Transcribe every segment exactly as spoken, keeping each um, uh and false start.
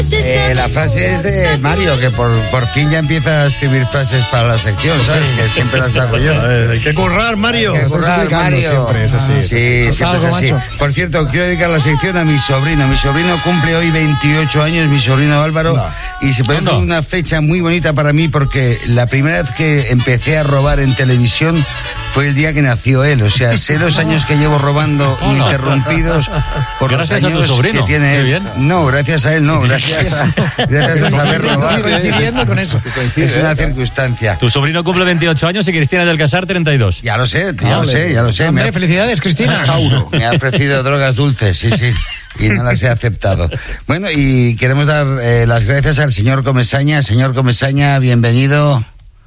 Eh, la frase es de Mario, que por, por fin ya empieza a escribir frases para la sección, ¿sabes? Que siempre las hago yo. Hay que currar, Mario. Hay que currar, Mario. Siempre es así. Sí, siempre es así. Por cierto, quiero dedicar la sección a mi sobrino. Mi sobrino cumple hoy veintiocho años, mi sobrino Álvaro, no. y se parece una fecha muy bonita para mí porque la primera vez que empecé a robar en televisión fue el día que nació él. O sea, sé los años que llevo robando oh, ininterrumpidos por gracias los años a tu sobrino. que tiene él. Bien. No, gracias a él no, gracias a, gracias a saber robar. Coincidiendo con eso. Es una circunstancia. Tu sobrino cumple veintiocho años y Cristina del Casar treinta y dos. Ya lo sé, ya lo sé, ya lo sé. Hombre, me ha, felicidades, Cristina. Me ha ofrecido drogas dulces, sí, sí. Y no las he aceptado. Bueno, y queremos dar eh, las gracias al señor Comesaña. Señor Comesaña, bienvenido.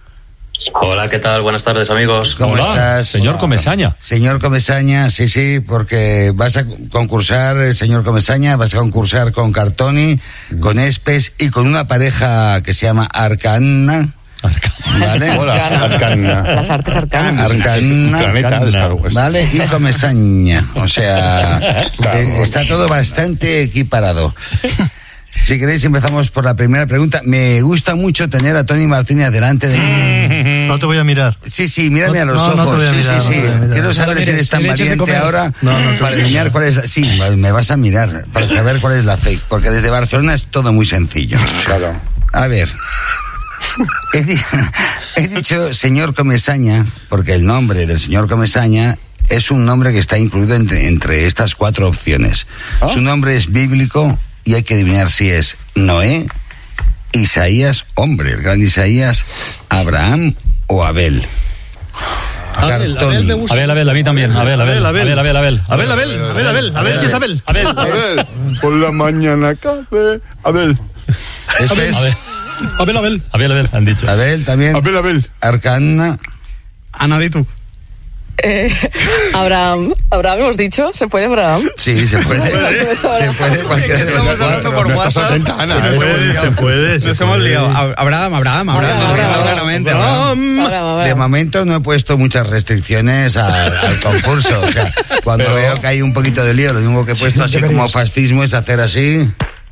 Hola, ¿qué tal? Buenas tardes, amigos. ¿Cómo Hola, estás? Señor Comesaña. Señor Comesaña, sí, sí, porque vas a concursar, señor Comesaña, vas a concursar con Cartoni, con Espes y con una pareja que se llama Arcana. ¿Vale? Hola, Arcana. Las artes arcanas. Arcana. Planeta de Star Wars. ¿Vale? Y Comesaña. O sea, eh, está todo bastante equiparado. Si queréis empezamos por la primera pregunta. Me gusta mucho tener a Tony Martínez delante de mí. No te voy a mirar. Sí, sí, mírame no, a los no, ojos. No te voy a sí, mirar, sí, sí. No te Quiero no saber si eres tan valiente ahora no, no, para adivinar cuál es la... Sí, me vas a mirar para saber cuál es la fake. Porque desde Barcelona es todo muy sencillo. Claro. A ver. He, di- he dicho señor Comesaña porque el nombre del señor Comesaña es un nombre que está incluido entre, entre estas cuatro opciones. ¿Oh? Su nombre es bíblico y hay que adivinar si es Noé, Isaías, hombre, el gran Isaías, Abraham o Abel. Abel, Abel me gusta. Abel, Abel, a mí también. Abel, Abel, Abel, Abel, Abel, Abel. Abel, Abel, Abel, Abel, a ver si es Abel. Abel. A ver, por la mañana café. A ver. Este es Abel, Abel, Abel. Abel, Abel, han dicho. Abel también. Abel, Abel. Arcana. Ana, di tú. Eh, Abraham. Abraham hemos dicho. ¿Se puede Abraham? Sí, se puede. Se puede cualquiera de los cuatro. No estás atenta, Ana. Se puede, se puede. Nos hemos liado. Abraham, Abraham, Abraham. Claramente. Abraham. De momento no he puesto muchas restricciones al, al concurso. O sea, cuando Pero... veo que hay un poquito de lío, lo único que he puesto así como fascismo es hacer así.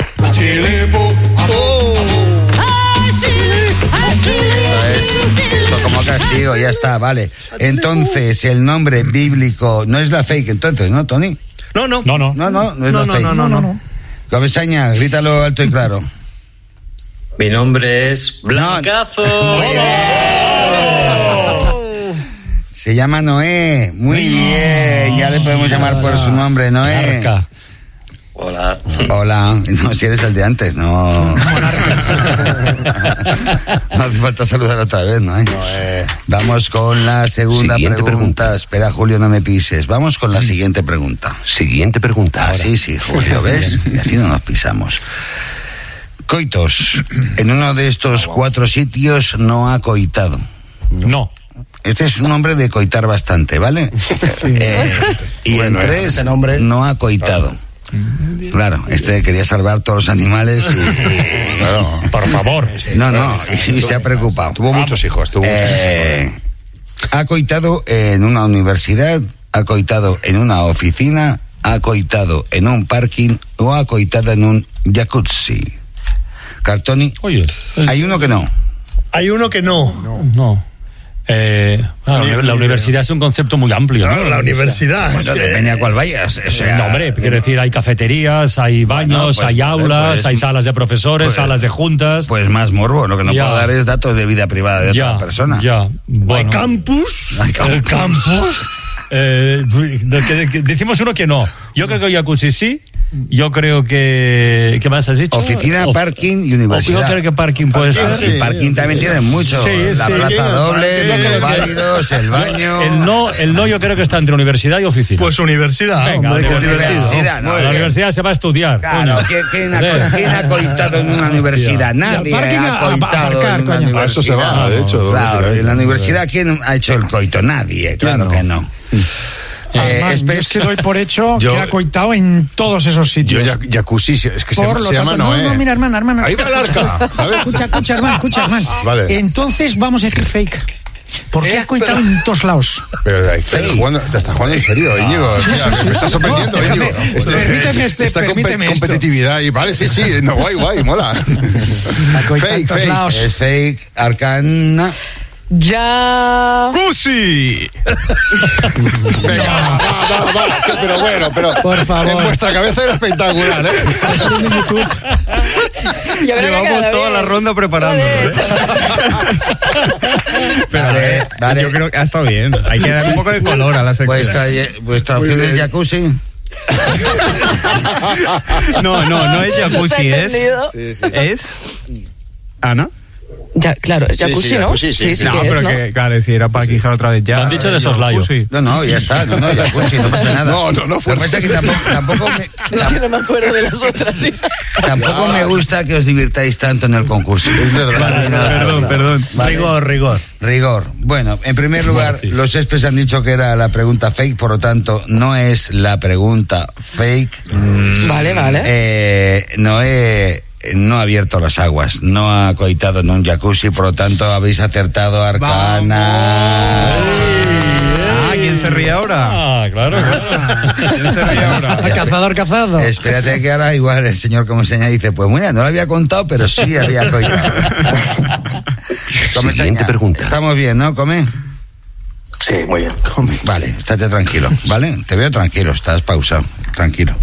Esto como castigo, ya está, vale. Entonces, el nombre bíblico no es la fake, entonces, ¿no, Tony? No, no. No, no. No, no, no es No, la no, fake. no, no, no. Comesaña, grítalo alto y claro. Mi nombre es Blancazo. Se llama Noé. Muy bien, ya le podemos llamar por su nombre, Noé. Arca. Hola. Hola, no, si eres el de antes, no. No hace falta saludar otra vez, ¿no? ¿Eh? Vamos con la segunda Siguiente pregunta. pregunta. Espera, Julio, no me pises. Vamos con la siguiente pregunta. Siguiente pregunta. Ah, sí, sí, Julio, ¿ves? Y así no nos pisamos. Coitos, en uno de estos cuatro sitios no ha coitado. No. Este es un nombre de coitar bastante, ¿vale? Eh, y Bueno, en tres este nombre... no ha coitado. Claro, este quería salvar todos los animales y... Claro. Por favor. No, no, y se ha preocupado. Tuvo muchos hijos, tuvo muchos Eh, hijos. ha coitado en una universidad, ha coitado en una oficina, ha coitado en un parking o ha coitado en un jacuzzi. Cartoni, Oye. hay uno que no. Hay uno que no. No. Eh, bueno, la, la universidad es un concepto muy amplio, ¿no? Claro, la universidad. es Bueno, que- depende a cuál vayas. O sea, No, hombre, quiero decir, hay cafeterías, hay baños, Bueno, pues, hay aulas, pues, hay salas de profesores, pues, salas de juntas. Pues más morbo, lo que no Ya. puedo dar es datos de vida privada de ya, otra persona. ya. Hay Bueno, campus. Hay el campus. Eh, que- que- decimos uno que no. Yo creo que jacuzzi sí. Yo creo que... ¿Qué más has dicho? Oficina, Of- parking y universidad. Yo creo que parking puede Parking, ser. Y parking también tiene mucho. Sí, la sí. plaza doble, Yo creo los que- válidos, el baño. El no, el no yo creo que está entre universidad y oficina. Pues universidad, Venga, hombre, que es universidad. divertido. Universidad, ¿no? A la universidad se va a estudiar. Claro, coño. ¿quién, quién ha, Joder. quién ha coitado en una universidad? Nadie parking ha a- a coitado aparcar, en una coño. universidad. A eso se va, de hecho. Claro, en la universidad, ¿quién ha hecho el coito? Nadie, claro no? que no. Eh, Además, yo Espes- es que doy por hecho Yo- que ha coitado en todos esos Yo, sitios. ya- jacuzzi, es que se, Por lo se llama tanto, Noé. no, no, mira, hermano, hermano. Ahí va el arca, ¿sabes? Escucha, escucha, hermano, escucha, hermano. Vale. Entonces vamos a decir fake. ¿Por qué ha coitado en todos lados? Pero te estás jugando, te estás jugando en serio, Íñigo. Sí, sí, sí. Me estás sorprendiendo, No, Íñigo. déjame, Este- permíteme este- esta compe- permíteme esto. competitividad y vale, sí, sí, no, guay, guay, mola. Ha coitado en Fake, todos fake. lados. Es fake, Arcana. Ya. ¡Cusi! Venga, va, va, va, va. Pero bueno, pero Por favor. en vuestra cabeza era espectacular, ¿eh? Está saliendo en YouTube. Yo creo que Llevamos queda toda bien. la ronda preparándonos, Joder. Pero, Vale, eh, vale. Yo creo que ha estado bien. Hay que dar un poco de color a la sección. Vuestra, vuestra opción es jacuzzi. No, no, no es jacuzzi, No es. te he entendido. Sí, sí. Es. ¿Ana? Ya, claro, es jacuzzi, sí, ¿no? jacuzzi, sí. sí, no, que pero es, ¿no? que, claro, si era para quijar otra vez ya. Lo han dicho de eh, soslayo. jacuzzi. No, no, ya está. No, no, jacuzzi, no pasa nada. No, no, no, Lo que pasa es que tampoco, tampoco, me, Es que no me acuerdo de las otras. ¿sí? tampoco me gusta que os divirtáis tanto en el concurso. Es verdad. Perdón, perdón. Rigor, rigor. Rigor. Bueno, en primer lugar, Martis. los experts han dicho que era la pregunta fake, por lo tanto, no es la pregunta fake. Vale, vale. Eh, Noé no ha abierto las aguas, no ha coitado en un jacuzzi, por lo tanto, habéis acertado, Arcana. Ah, ¿quién se ríe ahora? Ah, claro, claro. ¿Quién se ríe ahora? Cazador, cazado. Espérate que ahora igual el señor Comesaña dice, pues bueno, no lo había contado, pero sí había coitado. Comesaña, Siguiente pregunta. estamos bien, ¿no, Come? Sí, muy bien. Vale, estate tranquilo, ¿vale? Te veo tranquilo, estás pausado, tranquilo.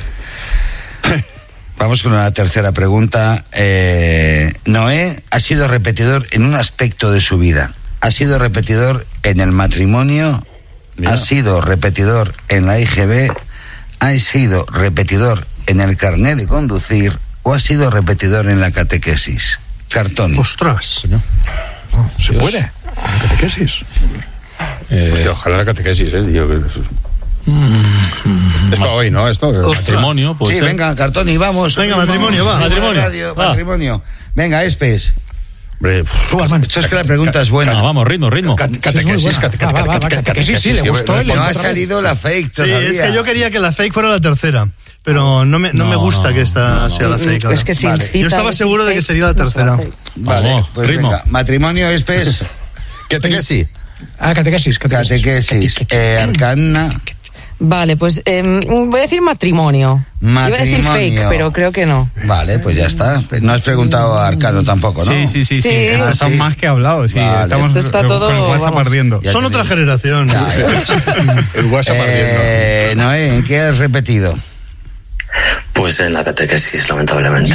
Vamos con la tercera pregunta. Eh, Noé ha sido repetidor en un aspecto de su vida. Ha sido repetidor en el matrimonio, Mira. ha sido repetidor en la I G B, ha sido repetidor en el carnet de conducir o ha sido repetidor en la catequesis. Cartón. Ostras. ¿Se puede? ¿La catequesis? Eh, Hostia, ojalá la catequesis, ¿eh? Tío, que eso es... Es para hoy, ¿no? Esto. matrimonio, pues. Sí, venga, Cartoni, vamos. Venga, matrimonio, va. Matrimonio, Radio, va. matrimonio. Venga, Espes. Hombre, Tú, Armando. Esto es que la pregunta es buena. Ah, vamos, ritmo, ritmo. cat- Sí, es muy catequesis, buena. cate- Va, va, va, cate- catequesis, sí, le gustó el No otra ha vez. salido la fake Sí, todavía. es que yo quería que la fake fuera la tercera, pero no me, no No, me gusta no, que esta no, no. sea la fake. ahora. Es que sin Vale. cita, Yo estaba sin seguro de que fake, sería la no se tercera. hace. Vale, Vamos, pues ritmo. venga. Matrimonio, Espes. catequesis. Ah, catequesis, catequesis. Catequesis. Eh, Arcana. Vale, pues eh, voy a decir matrimonio. Iba a decir Matrimonio. fake, pero creo que no. Vale, pues ya está. No has preguntado a Arcano tampoco, ¿no? Sí, sí, sí, sí. Sí. Esto Ah, está sí. más que hablado, sí. Vale. Estamos Esto está con todo, el WhatsApp vamos. ardiendo. Ya Son otra tenéis. generación. Ya, ya. El WhatsApp ardiendo. Eh, Noé, ¿en qué has repetido? Pues en la catequesis, lamentablemente.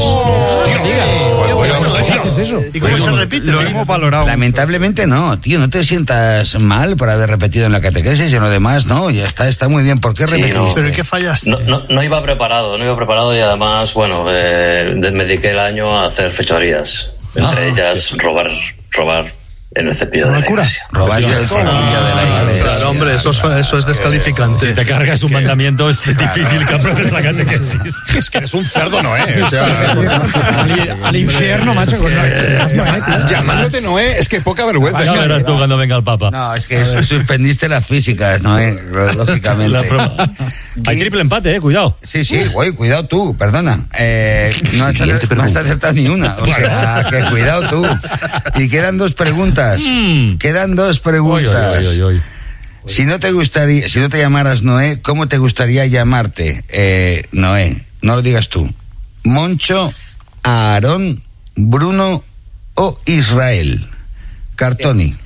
¿Qué haces eso? ¿Y cómo se repite? Lo hemos valorado. Lamentablemente no, tío, no te sientas mal por haber repetido en la catequesis y en lo demás, no, ya está, está muy bien. ¿Por qué Sí, repetiste? no. ¿Pero en qué fallaste? No, no, no iba preparado, no iba preparado y además, bueno, eh, de- me dediqué el año a hacer fechorías. Entre ellas, robar, robar en el cepillo de la Locura. iglesia. Robaste el cepillo de la iglesia. Claro, hombre, eso es, eso es descalificante. Si te cargas un mandamiento, es difícil que apruebes la catequesis. Es que eres un cerdo, Noé. O sea, Al, al infierno, macho. Con no, eh, tío. llamándote Noé, es que poca vergüenza. Ya verás tú cuando venga el Papa. No, es que suspendiste las físicas, ¿no? Eh? Lógicamente. La prueba. Hay triple empate, eh, cuidado. Sí, sí, güey, cuidado tú, perdona. Eh, no, has, no has acertado ni una. O sea, que cuidado tú. Y quedan dos preguntas. Mm. Quedan dos Oy, preguntas. oy, oy, oy. Si no te gustaría, si no te llamaras Noé, ¿cómo te gustaría llamarte? Eh, Noé, no lo digas tú. Moncho, Aarón, Bruno o Israel. Cartoni.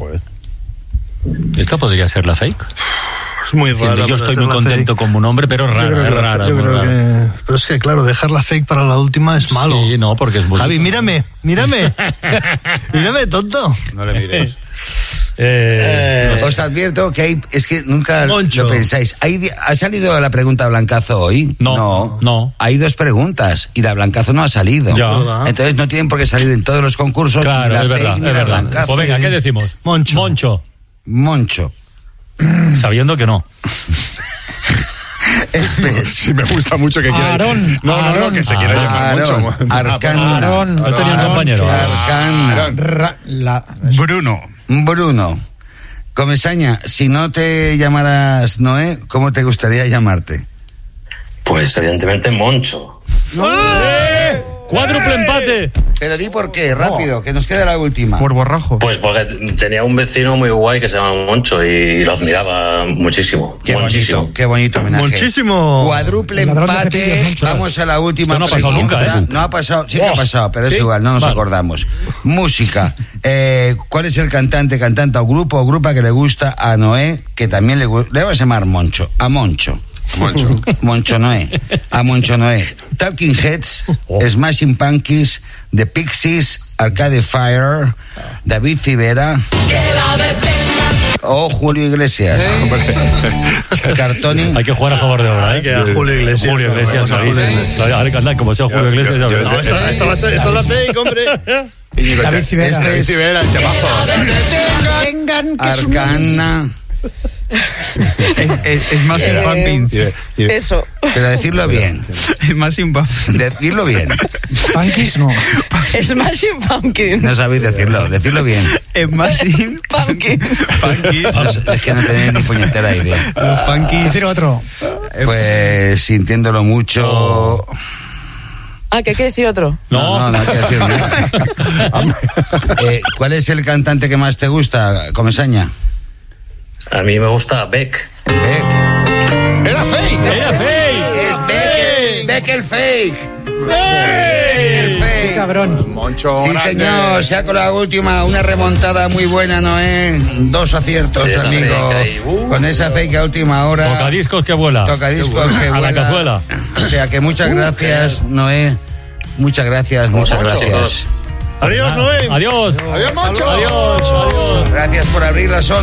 Esta podría ser la fake. Es muy raro. Yo estoy muy contento con mi nombre, pero es Yo creo rara, que es la- rara. yo muy creo rara. que- Pero es que, claro, dejar la fake para la última es malo. Sí, no, porque es música. Javi, mírame, mírame. Mírame, tonto. No le mires. Eh, Os advierto que hay, es que nunca Moncho. lo pensáis. Hay di- ¿Ha salido la pregunta Blancazo hoy? No, no. Hay dos preguntas y la Blancazo no ha salido. Ya. ¿Verdad? Entonces no tienen por qué salir en todos los concursos. ni claro, la es fake verdad, ni es la verdad. Blancazo. Pues venga, ¿qué decimos? Moncho. Moncho, Moncho. sabiendo que no. Espes. Sí, me gusta mucho que quiera. Aarón, No, no, no, Aarón. que se quiera llamar Aarón, mucho. Arcana. Aarón, Yo tenía un Aarón, compañero. Arcana. Ra- la- Bruno. Bruno. Comesaña, si no te llamaras Noé, ¿cómo te gustaría llamarte? Pues evidentemente Moncho. Cuádruple empate. Pero di por qué, rápido, que nos queda la última. Por borrajo. Pues porque tenía un vecino muy guay que se llama Moncho y lo admiraba muchísimo. Qué muchísimo. bonito, qué bonito homenaje. Muchísimo. Cuádruple Ladrón de empate. cepillos, Moncho. Vamos a la última Esto no ha pasado pregunta. nunca, ¿eh? No ha pasado, sí que ha Oh, pasado, pero es ¿sí? igual, no nos Vale. acordamos. Música. Eh, ¿Cuál es el cantante, cantante o grupo o grupa que le gusta a Noé? Que también le gusta. Le vas a llamar Moncho. A Moncho. Moncho. Moncho Noé. A Moncho Noé. Talking Heads, Oh. Smashing Pumpkins, The Pixies, Arcade Fire, David Civera o Julio Iglesias. Cartoni. Hay que jugar a favor de obra, ¿eh? Hay que a Julio Iglesias. Julio Iglesias, Vamos a lo Julio dice. Iglesias. Ahora que anda, como sea Julio Iglesias, ya verás. No, esto, esto, va a ser- esto es la fake, hombre. David Civera. Este es Civera, el temazo. Vengan, que es un Arcana. Es, es, es más Eh, Pumpkins. Eso. Pero decirlo bien. Es más Pumpkins. Decirlo bien. Punkis, no. Smashing Pumpkins. No sabéis decirlo. Decirlo bien. Es más Pumpkins. Pumpkins. Es que no tenéis ni puñetera idea. Los Pumpkins. Decir otro. Pues sintiéndolo mucho. Ah, que hay que decir otro. No, no, no hay que decir nada. Eh, ¿Cuál es el cantante que más te gusta, Comesaña? A mí me gusta Beck. Beck. ¡Era fake! ¡Era fake! Es Beck. Beck el fake. Beck el Qué fake. cabrón. Moncho. Sí, grande. señor, saco la última, una remontada muy buena, Noé. Dos aciertos, Esa amigo. fake ahí, uh. Con esa fake a última hora. Tocadiscos que vuela. Tocadiscos que A la vuela. cazuela. O sea que muchas gracias, Noé. Muchas gracias, muchas Muchas gracias. gracias. Adiós, Noé. Adiós. Adiós, Moncho. Adiós. Adiós. Gracias por abrir las ondas.